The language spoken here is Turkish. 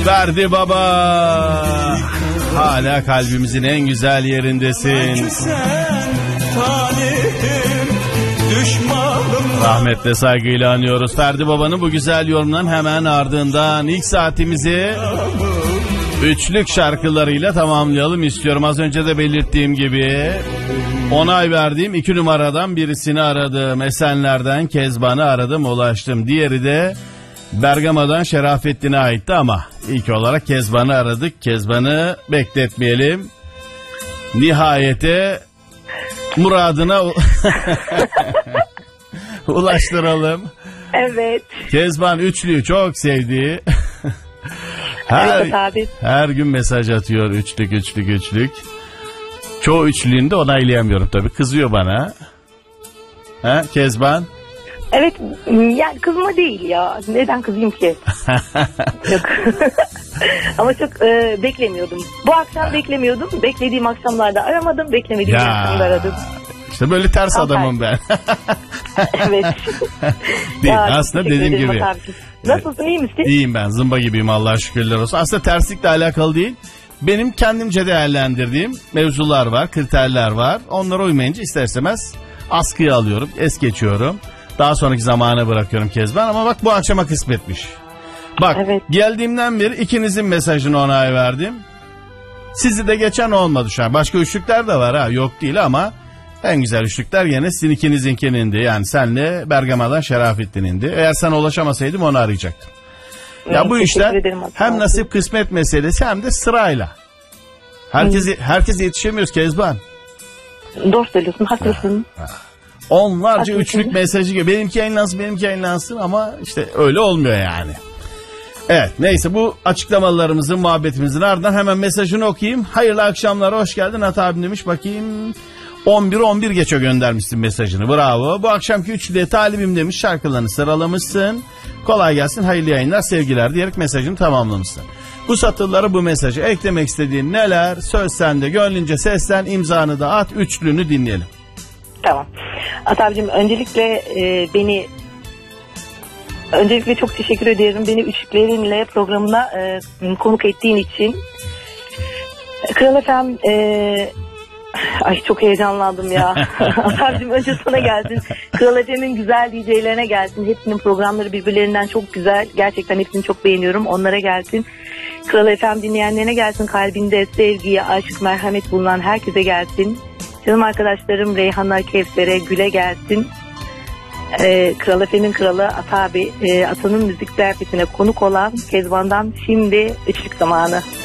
Ferdi Baba, hala kalbimizin en güzel yerindesin. Rahmetle, saygıyla anıyoruz. Ferdi Baba'nın bu güzel yorumların hemen ardından ilk saatimizi üçlük şarkılarıyla tamamlayalım istiyorum. Az önce de belirttiğim gibi onay verdiğim 2 numaradan birisini aradım. Esenler'den Kezban'ı aradım, ulaştım. Diğeri de Bergama'dan Şerafettin'e aitti ama ilk olarak Kezban'ı aradık. Kezban'ı bekletmeyelim. Nihayete muradına ulaştıralım. Evet. Kezban üçlüyü çok sevdi. Her gün mesaj atıyor, üçlük. Çoğu üçlüğünü de onaylayamıyorum tabii. Kızıyor bana. Ha Kezban? Evet, yani kızma değil ya. Neden kızayım ki? Yok. Ama çok beklemiyordum. Bu akşam beklemiyordum. Beklediğim akşamlarda aramadım. Beklemediğim akşamlarda aradım. İşte böyle ters adamım ben. Evet. Değil, aslında dediğim gibi. Nasılsın, iyi misin? İyiyim ben, zımba gibiyim, Allah'a şükürler olsun. Aslında terslikle alakalı değil. Benim kendimce değerlendirdiğim mevzular var, kriterler var. Onlara uymayınca ister istemez askıya alıyorum, es geçiyorum. Daha sonraki zamana bırakıyorum Kezban, ama bak bu akşama kısmetmiş. Bak evet. Geldiğimden beri ikinizin mesajını onay verdim. Sizi de geçen olmadı şu an. Başka üçlükler de var ha, yok değil, ama en güzel üçlükler yine sizin ikinizinkinin indi. Yani senle Bergama'dan Şerafettin indi. Eğer sana ulaşamasaydım onu arayacaktım. Ya bu işler hem nasip kısmet meselesi hem de sırayla. Herkese yetişemiyoruz Kezban. Doğru söylüyorsun, haklısın. Onlarca üçlük mesajı geliyor. Benimki yayınlansın ama işte öyle olmuyor yani. Evet, neyse, bu açıklamalarımızın, muhabbetimizin ardından hemen mesajını okuyayım. Hayırlı akşamlar, hoş geldin Ata abim demiş. Bakayım, 11 geçe göndermişsin mesajını, bravo. Bu akşamki üçlüye talibim demiş, şarkılarını sıralamışsın. Kolay gelsin, hayırlı yayınlar, sevgiler diyerek mesajını tamamlamışsın. Bu satırları, bu mesajı eklemek istediğin neler? Söz sende, gönlünce seslen, imzanı da at, üçlünü dinleyelim. Tamam. Atabcığım, öncelikle çok teşekkür ederim. Beni üçlüklerinle programına konuk ettiğin için. Kral FM, ay çok heyecanlandım ya. Atabcığım, önce sana gelsin. Kral FM'in güzel DJ'lerine gelsin. Hepsinin programları birbirlerinden çok güzel. Gerçekten hepsini çok beğeniyorum. Onlara gelsin. Kral FM dinleyenlerine gelsin. Kalbinde sevgiye, aşk, merhamet bulunan herkese gelsin. Canım arkadaşlarım Reyhan'a, Kevser'e, Gül'e gelsin. Kral FM'in kralı Ata abi, Ata'nın müzik servisine konuk olan Kezban'dan şimdi üçlük zamanı.